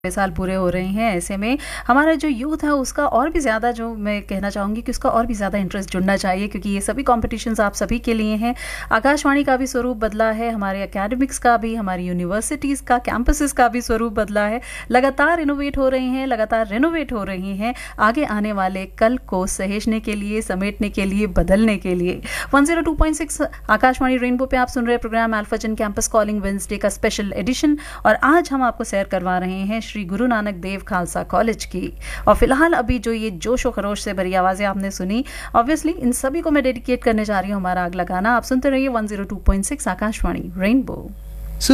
साल पूरे हो रहे हैं। ऐसे में हमारा जो यूथ है उसका और भी ज़्यादा, जो मैं कहना चाहूँगी कि उसका और भी ज़्यादा इंटरेस्ट जुड़ना चाहिए, क्योंकि ये सभी कॉम्पिटिशन्स आप सभी के लिए हैं। आकाशवाणी का भी स्वरूप बदला है, हमारे एकेडमिक्स का भी, हमारी यूनिवर्सिटीज़ का, कैंपसेस का भी स्वरूप बदला है। लगातार इनोवेट हो रही हैं, लगातार रिनोवेट हो रही हैं, आगे आने वाले कल को सहेजने के लिए, समेटने के लिए, बदलने के लिए। 102.6 आकाशवाणी रेनबो पे आप सुन रहे प्रोग्राम अल्फाजन कैंपस कॉलिंग वेंसडे का स्पेशल एडिशन, और आज हम आपको सैर करवा रहे हैं श्री गुरु नानक देव खालसा कॉलेज की। और फिलहाल अभी जो ये जोशो खरोश से भरी आवाज़ें आपने सुनी, ऑब्वियसली इन सभी को मैं डेडिकेट करने जा रही हूँ हमारा अगला गाना। आप सुनते रहिए 102.6 आकाशवाणी रेनबो।